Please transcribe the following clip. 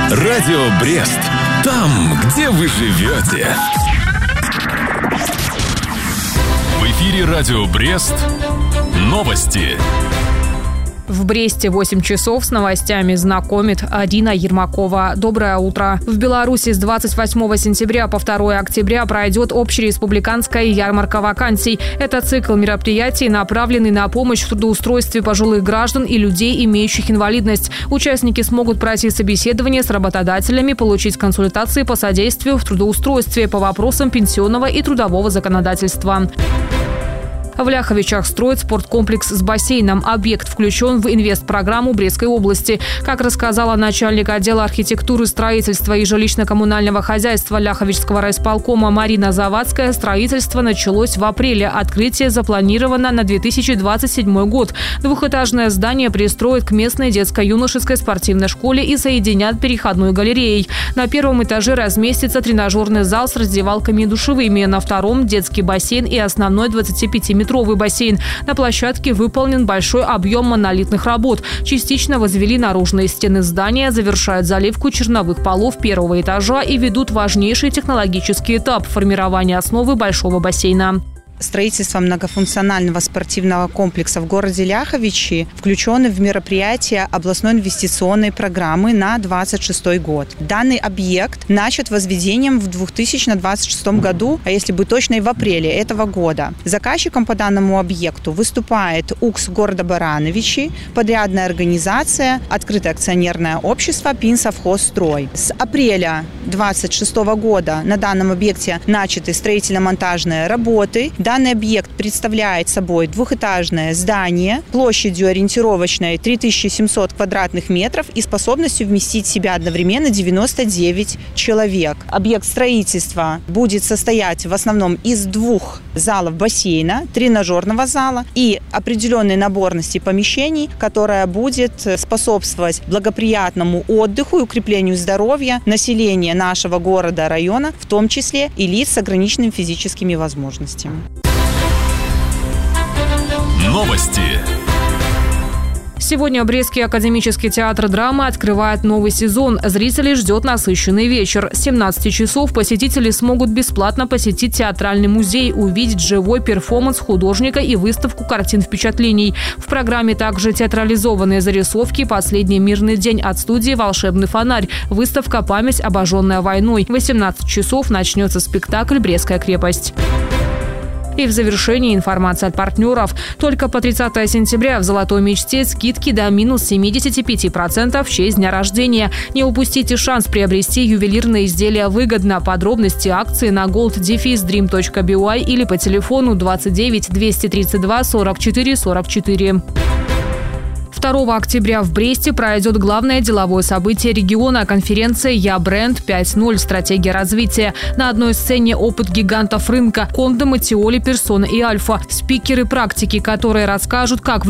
Радио Брест. Там, где вы живете. В эфире Радио Брест. Новости. В Бресте 8 часов с новостями знакомит Арина Ермакова. Доброе утро. В Беларуси с 28 сентября по 2 октября пройдет общереспубликанская ярмарка вакансий. Это цикл мероприятий, направленный на помощь в трудоустройстве пожилых граждан и людей, имеющих инвалидность. Участники смогут пройти собеседование с работодателями, получить консультации по содействию в трудоустройстве по вопросам пенсионного и трудового законодательства. В Ляховичах строят спорткомплекс с бассейном. Объект включен в инвестпрограмму Брестской области. Как рассказала начальник отдела архитектуры, строительства и жилищно-коммунального хозяйства Ляховичского райисполкома Марина Завадская, строительство началось в апреле. Открытие запланировано на 2027 год. Двухэтажное здание пристроят к местной детско-юношеской спортивной школе и соединят переходной галереей. На первом этаже разместится тренажерный зал с раздевалками и душевыми. На втором – детский бассейн и основной 25-метровый бассейн. На площадке выполнен большой объем монолитных работ. Частично возвели наружные стены здания, завершают заливку черновых полов первого этажа и ведут важнейший технологический этап – формирование основы большого бассейна. Строительство многофункционального спортивного комплекса в городе Ляховичи включено в мероприятие областной инвестиционной программы на 2026 год. Данный объект начат возведением в 2026 году, а если быть точно, и в апреле этого года. Заказчиком по данному объекту выступает УКС города Барановичи, подрядная организация, открытое акционерное общество «Пинсовхозстрой». С апреля 2026 года на данном объекте начаты строительно-монтажные работы. Данный объект представляет собой двухэтажное здание площадью ориентировочной 3700 квадратных метров и способностью вместить в себя одновременно 99 человек. Объект строительства будет состоять в основном из 2 залов бассейна, тренажерного зала и определенной наборности помещений, которая будет способствовать благоприятному отдыху и укреплению здоровья населения нашего города, района, в том числе и лиц с ограниченными физическими возможностями. Новости. Сегодня Брестский академический театр драмы открывает новый сезон. Зрителей ждет насыщенный вечер. С 17 часов посетители смогут бесплатно посетить театральный музей, увидеть живой перформанс художника и выставку картин впечатлений. В программе также театрализованные зарисовки «Последний мирный день» от студии «Волшебный фонарь», выставка «Память, обожженная войной». В 18 часов начнется спектакль «Брестская крепость». И в завершении информация от партнеров. Только по 30 сентября в «Золотой мечте» скидки до минус 75% в честь дня рождения. Не упустите шанс приобрести ювелирные изделия выгодно. Подробности акции на gold-dream.by или по телефону 29 232 44 44. 2 октября в Бресте пройдет главное деловое событие региона – конференция «Я бренд 5.0. Стратегия развития». На одной сцене опыт гигантов рынка – Кондом, Этиоли, Персона и Альфа. Спикеры практики, которые расскажут, как